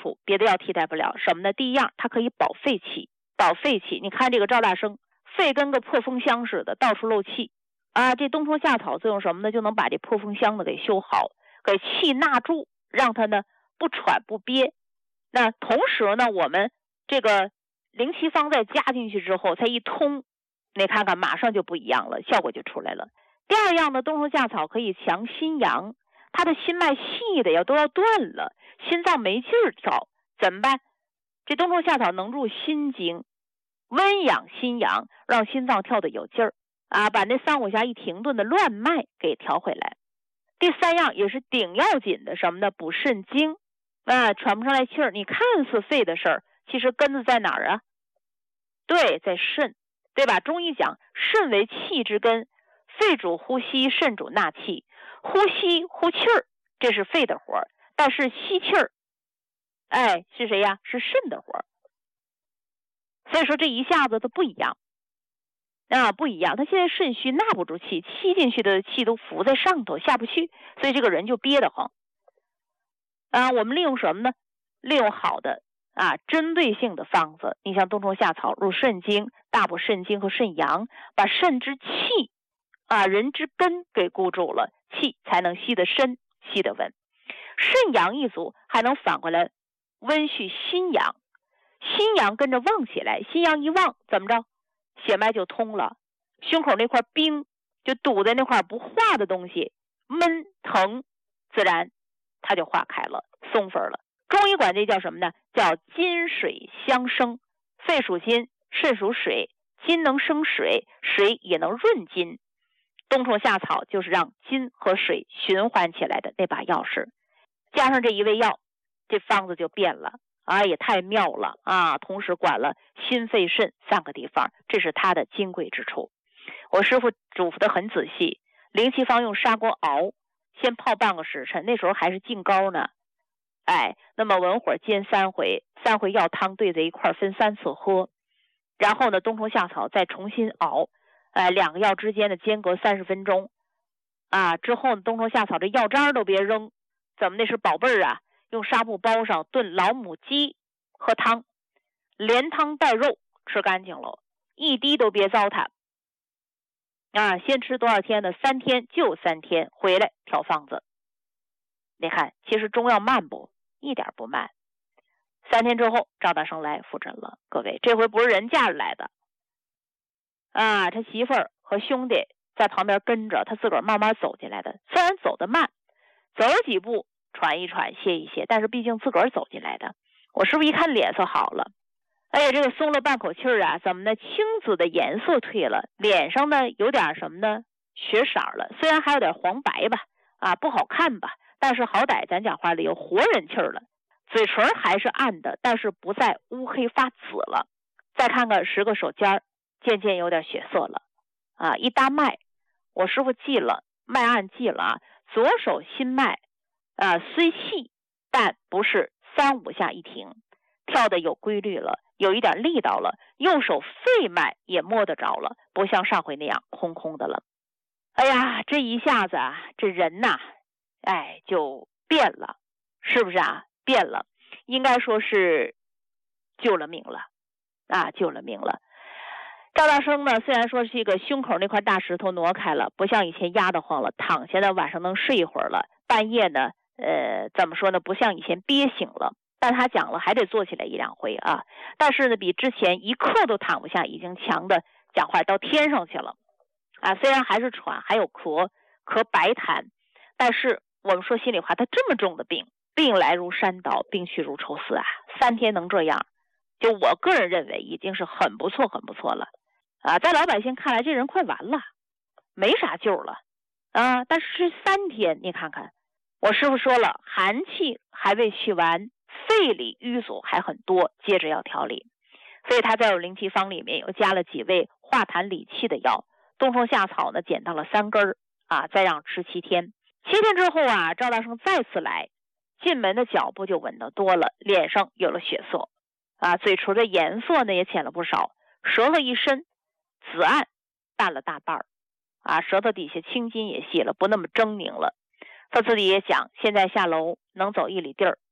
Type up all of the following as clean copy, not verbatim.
处，别的药替代不了。什么呢？第一样，它可以保肺气。保肺气，你看这个赵大生，肺跟个破风箱似的，到处漏气啊。这冬虫夏草作用什么呢？就能把这破风箱呢给修好，给气纳住，让它呢不喘不憋。那同时呢，我们这个灵奇方再加进去之后，再一通，你看看马上就不一样了，效果就出来了。第二样呢，冬虫夏草可以强心阳，他的心脉细的都要断了，心脏没劲儿跳，怎么办？这冬虫夏草能入心经，温养心阳，让心脏跳得有劲儿啊，把那3、5下一停顿的乱脉给调回来。第三样也是顶要紧的，什么呢？补肾精啊，喘不上来气儿，你看似肺的事儿，其实根子在哪儿啊？对，在肾，对吧？中医讲肾为气之根，肺主呼吸，肾主纳气。呼吸呼气儿，这是肺的活儿，但是吸气儿，是谁呀？是肾的活儿。所以说这一下子都不一样啊，不一样。他现在肾虚，纳不住气，吸进去的气都浮在上头，下不去，所以这个人就憋得慌啊。我们利用什么呢？利用好的针对性的方子。你像冬虫夏草入肾经，大补肾经和肾阳，把肾之气人之根给固住了，气才能吸得深，吸得稳。肾阳一足，还能反过来温煦心阳，心阳跟着旺起来，心阳一旺，怎么着？血脉就通了，胸口那块冰就堵在那块不化的东西，闷疼，自然它就化开了，松分了。中医管这叫什么呢？叫金水相生。肺属金，肾属水，金能生水，水也能润金。冬虫夏草就是让金和水循环起来的那把钥匙。加上这一味药，这方子就变了也太妙了同时管了心肺肾3个地方，这是它的金贵之处。我师傅嘱咐的很仔细，灵奇方用砂锅熬，先泡半个时辰，那时候还是净高呢。那么文火煎3回，3回药汤兑在一块分3次喝，然后呢，冬虫夏草再重新熬，2个药之间的间隔30分钟之后呢，冬虫夏草这药渣都别扔，怎么那是宝贝儿啊？用纱布包上，炖老母鸡喝汤，连汤带肉吃干净了，一滴都别糟蹋先吃多少天呢？3天，就3天，回来调方子。你看其实中药慢不？一点不慢。3天之后赵大生来复诊了，各位这回不是人嫁来的他媳妇儿和兄弟在旁边跟着，他自个儿慢慢走进来的。虽然走得慢，走了几步喘一喘歇一歇，但是毕竟自个儿走进来的。我师傅一看脸色好了，这个松了半口气儿怎么呢？青紫的颜色退了，脸上呢有点什么呢？血色了，虽然还有点黄白吧不好看吧，但是好歹咱讲话里有活人气儿了。嘴唇还是暗的，但是不再乌黑发紫了。再看看10个手尖，渐渐有点血色了一搭脉，我师傅记了脉案记了左手心脉虽细，但不是3、5下一停，跳的有规律了，有一点力道了。右手肺脉也摸得着了，不像上回那样空空的了。这一下子这人就变了，是不是变了，应该说是救了命了救了命了。赵大生呢，虽然说是一个胸口那块大石头挪开了，不像以前压得慌了，躺下呢晚上能睡一会儿了，半夜呢怎么说呢，不像以前憋醒了，但他讲了还得坐起来1、2回但是呢比之前一刻都躺不下已经强的讲话到天上去了虽然还是喘，还有咳白痰，但是我们说心里话，他这么重的病来如山倒，病去如抽丝3天能这样，就我个人认为已经是很不错很不错了在老百姓看来这人快完了，没啥救了但是这3天你看看，我师傅说了，寒气还未去完，肺里淤阻还很多，接着要调理。所以他在有灵奇方里面又加了几味化痰理气的药，冬虫夏草呢减到了3根再让吃7天。7天之后赵大生再次来，进门的脚步就稳得多了，脸上有了血色嘴唇的颜色呢也浅了不少，舌头一伸，紫暗淡了大半舌头底下青筋也细了，不那么狰狞了。他自己也讲，现在下楼能走1里地儿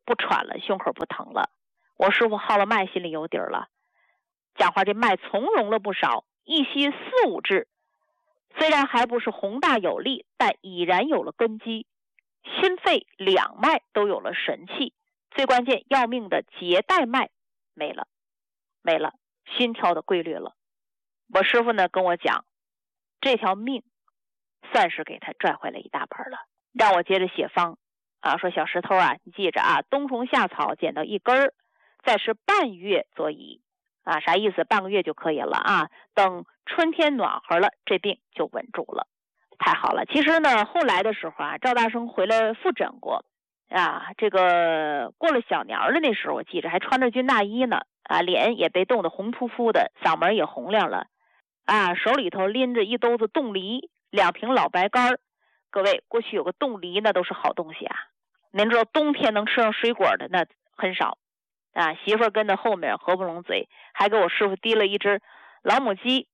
不喘了，胸口不疼了。我师傅号了脉，心里有底儿了，讲话这脉从容了不少，一息4、5至，虽然还不是宏大有力，但已然有了根基。心肺两脉都有了神气，最关键要命的结带脉没了，心跳的规律了。我师傅呢跟我讲，这条命算是给他拽回来一大盆了，让我接着写方啊，说小石头啊，你记着啊，冬虫夏草捡到1根，再是半月佐以啊，啥意思？半个月就可以了啊。等春天暖和了，这病就稳住了。太好了。其实呢，后来的时候啊，赵大生回来复诊过啊，这个过了小年的那时候，我记着还穿着军大衣呢啊，脸也被冻得红扑扑的，嗓门也洪亮了啊，手里头拎着一兜子冻梨，2瓶老白干。各位，过去有个冻梨那都是好东西啊，您知道冬天能吃上水果的那很少啊。媳妇儿跟在后面合不拢嘴，还给我师傅提了一只老母鸡。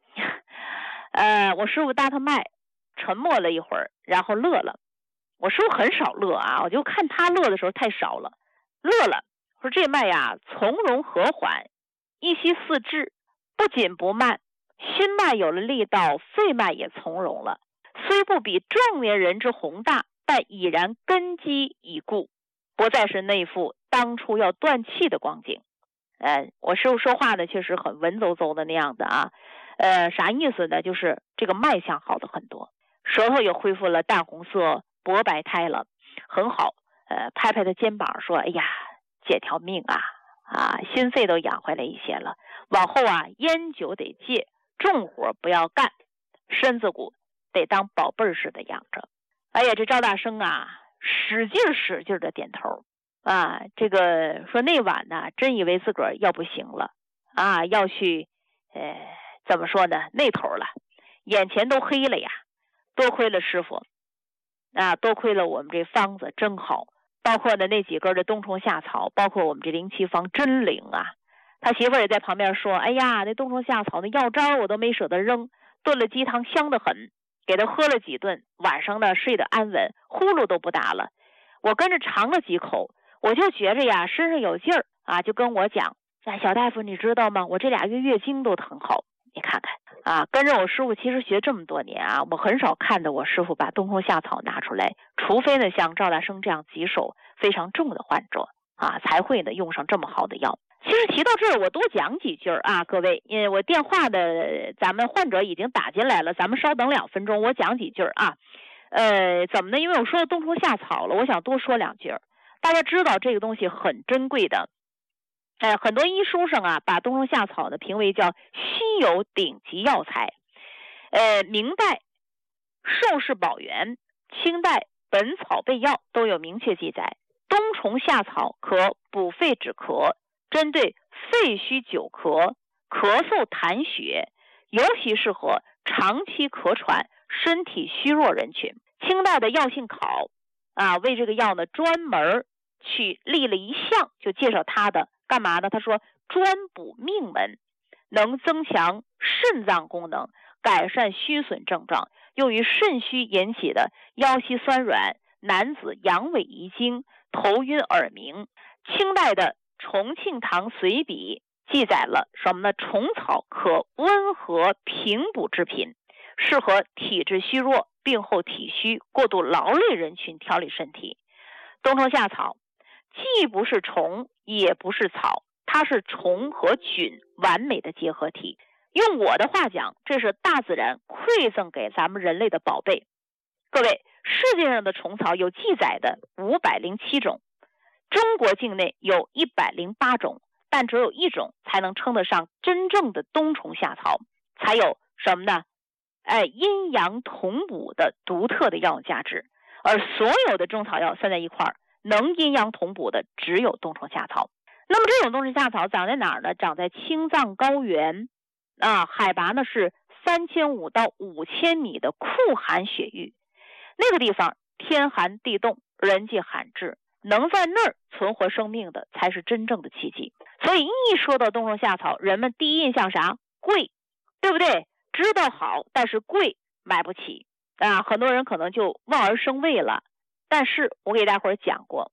我师傅搭他脉，沉默了一会儿，然后乐了。我师傅很少乐啊，我就看他乐的时候太少了，乐了，说这脉呀从容和缓，一息4至，不紧不慢，心脉有了力道，肺脉也从容了，虽不比壮年人之宏大，但已然根基已固，不再是那副当初要断气的光景。我师傅说话呢确实很文绉绉的那样的啊，啥意思呢？就是这个脉象好了很多，舌头也恢复了淡红色，薄白苔了，很好。拍拍他肩膀说：“哎呀，这条命啊，心肺都养回来一些了。往后啊，烟酒得戒，重活不要干，身子骨得当宝贝似的养着。”哎呀，这赵大生啊，使劲的点头啊。这个说那晚呢，真以为自个儿要不行了啊，要去怎么说呢，那头了，眼前都黑了呀。多亏了师傅啊，多亏了我们这方子真好，包括呢那几根的冬虫夏草，包括我们这灵气方真灵啊。他媳妇也在旁边说：“哎呀，那冬虫夏草那药渣我都没舍得扔，炖了鸡汤香得很，给他喝了几顿，晚上呢睡得安稳，呼噜都不打了。我跟着尝了几口，我就觉着呀身上有劲儿啊，就跟我讲，小大夫你知道吗？我这2月月经都很好。你看看啊，跟着我师傅其实学这么多年啊，我很少看到我师傅把冬虫夏草拿出来，除非呢像赵大生这样棘手非常重的患者啊，才会呢用上这么好的药。其实提到这儿，我多讲几句啊，各位，因为我电话的咱们患者已经打进来了，咱们稍等2分钟，我讲几句啊。怎么呢？因为我说了冬虫夏草了，我想多说2句。大家知道这个东西很珍贵的。很多医书上啊，把冬虫夏草呢评为叫稀有顶级药材。明代《寿氏宝源》、清代《本草备药》都有明确记载，冬虫夏草可补肺止咳，针对肺虚久咳、咳嗽痰血，尤其适合长期咳喘、身体虚弱人群。清代的药性考啊，为这个药呢专门去立了一项，就介绍它的干嘛呢？他说专补命门，能增强肾脏功能，改善虚损症状，用于肾虚引起的腰膝酸软、男子阳痿遗精、头晕耳鸣。清代的重庆堂随笔记载了什么呢？虫草可温和平补之品，适合体质虚弱、病后体虚、过度劳累人群调理身体。冬虫夏草既不是虫也不是草，它是虫和菌完美的结合体。用我的话讲，这是大自然馈赠给咱们人类的宝贝。各位，世界上的虫草有记载的507种，中国境内有108种，但只有1种才能称得上真正的冬虫夏草，才有什么呢？阴阳同补的独特的药用价值。而所有的中草药算在一块儿，能阴阳同补的只有冬虫夏草。那么这种冬虫夏草长在哪儿呢？长在青藏高原啊，海拔呢是3500到5000米的酷寒雪域。那个地方天寒地冻，人迹罕至，能在那儿存活生命的才是真正的奇迹。所以一说到冬虫夏草，人们第一印象啥？贵，对不对？知道好，但是贵，买不起啊，很多人可能就望而生畏了。但是我给大伙儿讲过，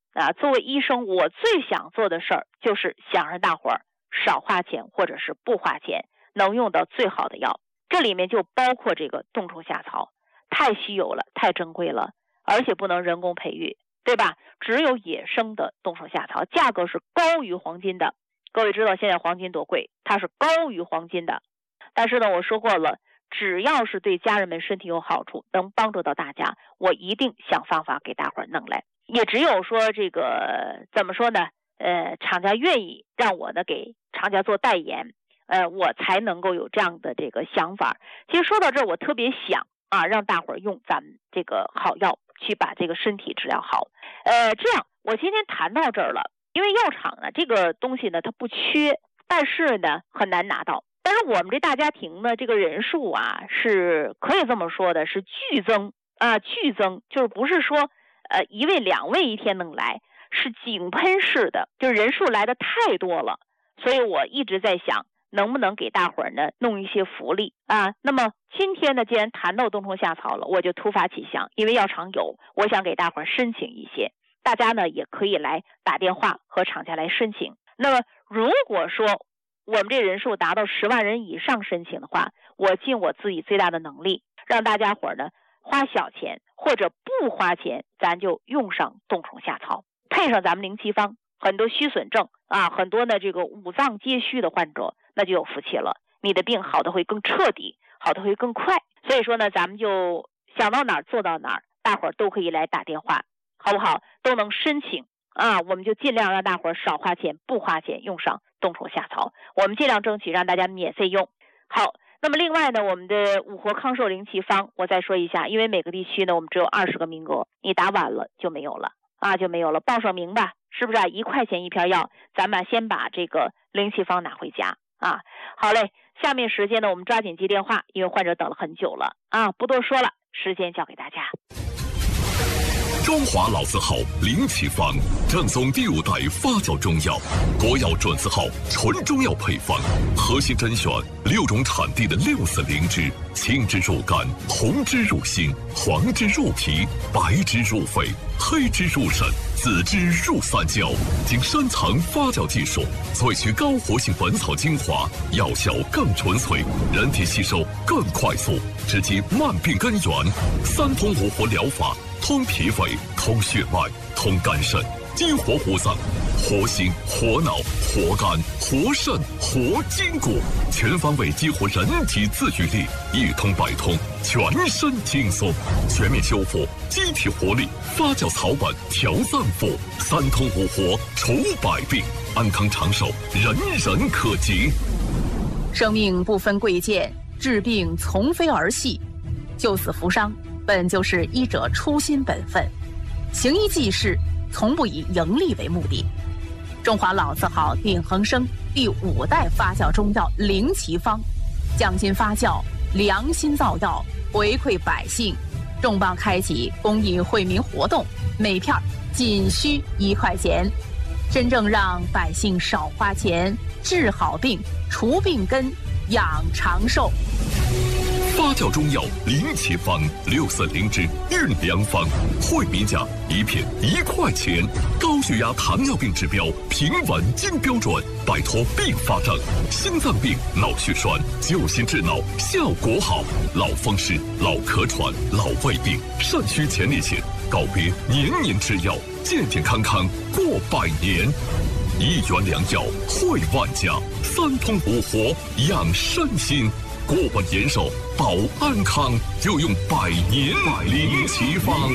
作为医生，我最想做的事儿就是想让大伙儿少花钱或者是不花钱，能用到最好的药。这里面就包括这个冬虫夏草，太稀有了，太珍贵了，而且不能人工培育，对吧？只有野生的冬虫夏草，价格是高于黄金的。各位知道现在黄金多贵，它是高于黄金的。但是呢，我说过了，只要是对家人们身体有好处，能帮助到大家，我一定想方法给大伙儿弄来。也只有说这个怎么说呢？厂家愿意让我呢给厂家做代言，我才能够有这样的这个想法。其实说到这儿，我特别想让大伙儿用咱们这个好药去把这个身体治疗好。这样我今天谈到这儿了，因为药厂呢这个东西呢它不缺，但是呢很难拿到。但是我们这大家庭呢这个人数是可以这么说的，是剧增，就是不是说1位2位一天能来，是井喷式的，就是人数来的太多了。所以我一直在想能不能给大伙儿呢弄一些福利那么今天呢既然谈到冬虫夏草了，我就突发奇想，因为药厂有，我想给大伙儿申请一些，大家呢也可以来打电话和厂家来申请。那么如果说我们这人数达到10万人以上申请的话，我尽我自己最大的能力，让大家伙儿呢花小钱或者不花钱，咱就用上冬虫夏草，配上咱们灵奇方，很多虚损症很多呢这个五脏皆虚的患者，那就有福气了，你的病好的会更彻底，好的会更快。所以说呢，咱们就想到哪儿做到哪儿，大伙儿都可以来打电话，好不好？都能申请我们就尽量让大伙儿少花钱不花钱，用上冬虫夏草，我们尽量争取让大家免费用。好，那么另外呢，我们的五活康寿灵奇方我再说一下，因为每个地区呢我们只有20个名额，你打晚了就没有了就没有了，报上名吧，是不是1块钱一片药，咱们先把这个灵奇方拿回家好嘞，下面时间呢我们抓紧接电话，因为患者等了很久了不多说了，时间交给大家。 中华老字号灵奇方，正宗第5代发酵中药，国药准字号纯中药配方，核心甄选6种产地的6次灵芝，青汁入肝，红汁入心，黄汁入脾，白汁入肺，黑汁入肾，紫汁入三焦，经深层发酵技术萃取高活性本草精华，药效更纯粹，人体吸收更快速，直击慢病根源。3通5活疗法，通脾胃，通血脉，通肝肾，激活五脏，活心、活脑、活肝、活肾、活筋骨，全方位激活人体自愈力，一通百通，全身轻松，全面修复机体活力，发酵草本调脏腑，3通5活除百病，安康长寿人人可及。 生命不分贵贱，治病从非儿戏，救死扶伤本就是医者初心本分，行医济世从不以盈利为目的。中华老字号鼎恒生第5代发酵中药灵奇方，匠心发酵，良心造药，回馈百姓，重磅开启公益惠民活动，每片仅需1块钱，真正让百姓少花钱，治好病，除病根，养长寿。 发酵中药灵奇方，6色灵芝运良方，惠民价1片1块钱，高血压、糖尿病指标平稳经标准，摆脱并发症，心脏病、脑血栓，救心治脑，效果好。老风湿、老咳喘、老胃病、肾虚前列腺，告别年年吃药，健健康康过100年。1元良药惠万家，3通5活养身心。过问延寿，保安康，就用100年灵奇方。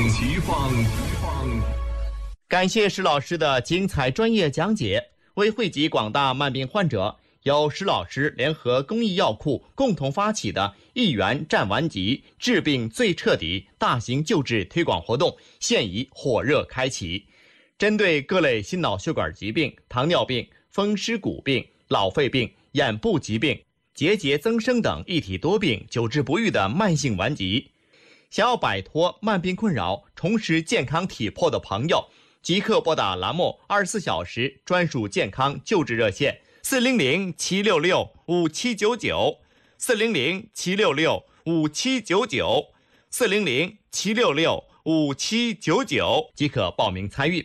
感谢石老师的精彩专业讲解。为惠及广大慢病患者，由石老师联合公益药库共同发起的1元战顽疾，治病最彻底大型救治推广活动现已火热开启。针对各类心脑血管疾病、糖尿病、风湿骨病、老肺病、眼部疾病、结节增生等一体多病久治不愈的慢性顽疾，想要摆脱慢病困扰，重拾健康体魄的朋友，即刻拨打栏目24小时专属健康救治热线400-766-5799 400-766-5799 400-766-5799即可报名参与。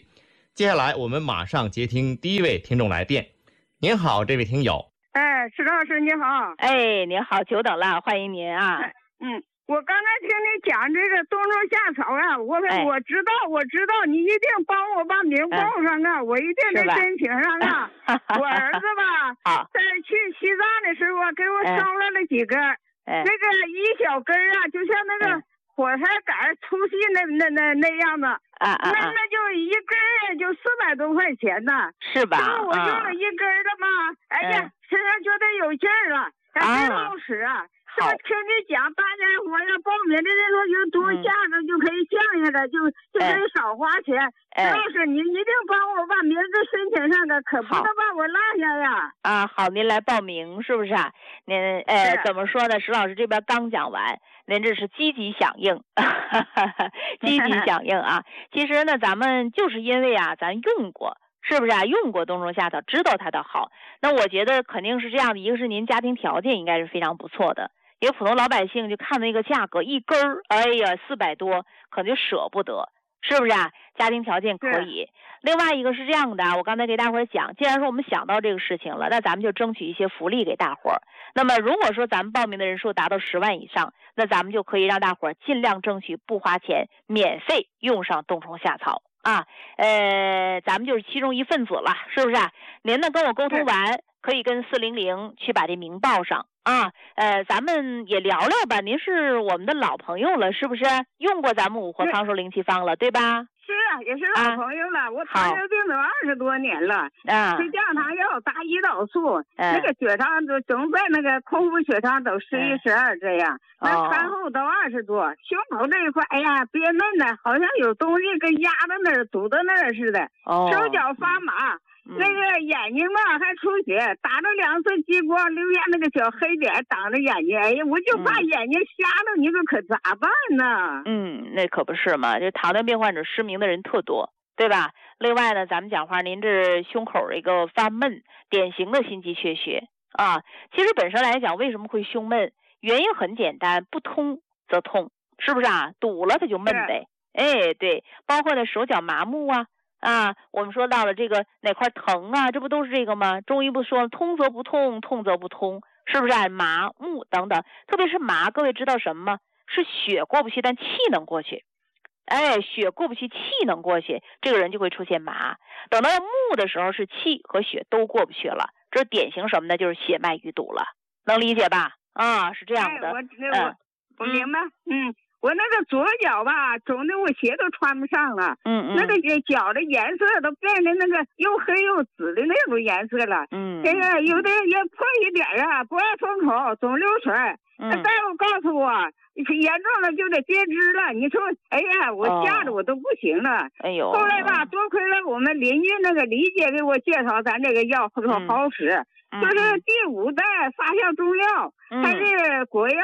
接下来我们马上接听第一位听众来电。您好，这位听友。 石老师你好。 您好，久等了，欢迎您啊。 我刚才听你讲这个冬虫夏草啊，我知道，你一定帮我把名报上啊，我一定得申请上啊。我儿子吧，在去西藏的时候给我捎来了几根，那个一小根啊，就像那个火柴杆粗细那样子，那就一根就400多块钱呢， 是吧？ 我用了一根的嘛，哎呀，身上觉得有劲儿了，还真好使啊。我听你讲，大家伙要报名的人说有多下子就可以降下来，就可以少花钱。要是你一定帮我把名字申请上的，可不能把我落下呀。 好，您来报名是不是啊？您怎么说呢？石老师这边刚讲完，您这是积极响应，积极响应啊！其实呢，咱们就是因为咱用过。是不是用过冬虫夏草，知道它的好？那我觉得肯定是这样的，一个是您家庭条件应该是非常不错的，因为普通老百姓就看那个价格一根儿，哎呀400多，可能就舍不得，是不是啊？家庭条件可以。另外一个是这样的，我刚才给大伙儿讲，既然说我们想到这个事情了，那咱们就争取一些福利给大伙儿。那么如果说咱们报名的人数达到10万以上，那咱们就可以让大伙儿尽量争取不花钱，免费用上冬虫夏草。咱们就是其中一份子了，是不是？您呢跟我沟通完，可以跟400去把这名报上啊。咱们也聊聊吧。您是我们的老朋友了，是不是？用过咱们五活康寿灵气方了，对吧？ 是啊，也是老朋友了。我糖尿病都20多年了，吃降糖药，打胰岛素，那个血糖总在那个空腹血糖都11、12这样，那餐后都20多，胸口这一块，哎呀，憋闷的，好像有东西跟压在那儿、堵在那儿似的，手脚发麻。那个眼睛吧还出血，打了2次激光，留下那个小黑点挡着眼睛，哎呀，我就怕眼睛瞎了，你说可咋办呢？ 那可不是嘛，这糖尿病患者失明的人特多，对吧？另外呢，咱们讲话，您这胸口这个发闷，典型的心肌缺血啊。其实本身来讲，为什么会胸闷？原因很简单，不通则痛，是不是啊？堵了它就闷呗。对，包括呢手脚麻木我们说到了这个哪块疼这不都是这个吗？中医不说通则不痛，痛则不通，是不是麻木等等？特别是麻，各位知道什么吗？是血过不去，但气能过去。血过不去，气能过去，这个人就会出现麻。等到木的时候，是气和血都过不去了，这典型什么呢？就是血脉淤堵了，能理解吧？是这样的。 我明白。我那个左脚吧，肿的我鞋都穿不上了。那个脚的颜色都变成那个又黑又紫的那种颜色了。这个有的也破一点不爱封口，总流水。大夫告诉我，严重了就得截肢了。你说，哎呀，我吓得我都不行了。后来吧，多亏了我们邻居那个李姐给我介绍咱这个药，说好使。就是第5代发酵中药，它是国药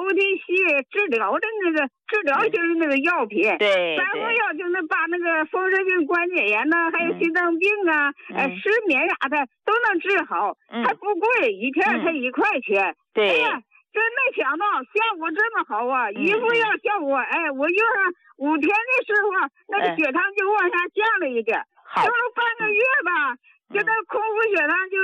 OTC 治疗的那个治疗型的那个药品。3副药就能把那个风湿性关节炎还有心脏病失眠啥的都能治好，还不贵，一片才1块钱。哎呀，真没想到效果这么好一副药效果，我用上5天的时候，那个血糖就往下降了一点，用了半个月吧。现在空腹血糖就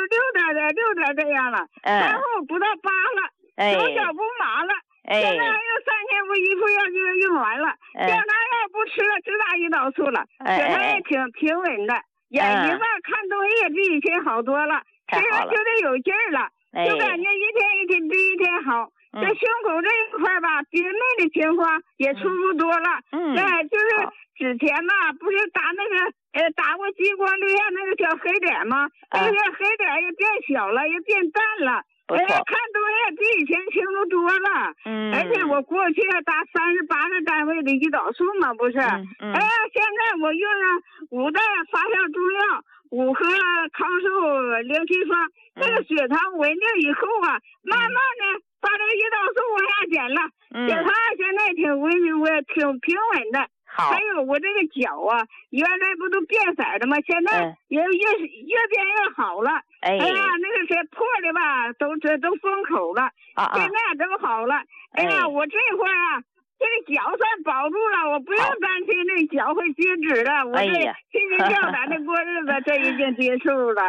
6点这样了，然后不到8了，手脚不麻了。现在还有3天我1副药就用完了，降糖药不吃了，只打胰岛素了，血糖也挺平稳的，眼睛吧看东西也比以前好多了，身上觉得有劲儿了，就感觉一天一天比一天好。这胸口这一块吧，憋闷的情况也舒服多了。就是之前吧，不是打那个打过激光留下那个小黑点吗？那些黑点也变小了，也变淡了。看东西比以前清楚多了。而且我过去打38个单位的胰岛素嘛，不是？现在我用上5代发酵中药5盒康寿灵气方，这个血糖稳定以后慢慢的把这个胰岛素往下减了，血糖现在挺平稳的。还有我这个脚原来不都变色的吗？现在也越变越好了。哎呀，那个谁破的吧，都封口了。现在都好了。哎呀，我这会儿这个脚算保住了，我不用担心这脚会截肢了。我这心惊肉胆的过日子，这已经结束了。